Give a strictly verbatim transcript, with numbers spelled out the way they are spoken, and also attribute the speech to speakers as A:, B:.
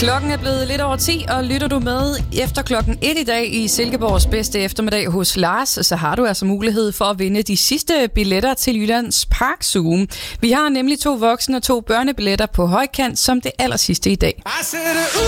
A: Klokken er blevet lidt over ti, og lytter du med efter klokken et i dag i Silkeborgs bedste eftermiddag hos Lars, så har du altså mulighed for at vinde de sidste billetter til Jyllands Park Zoo. Vi har nemlig to voksne og to børnebilletter på højkant som det allersidste i dag.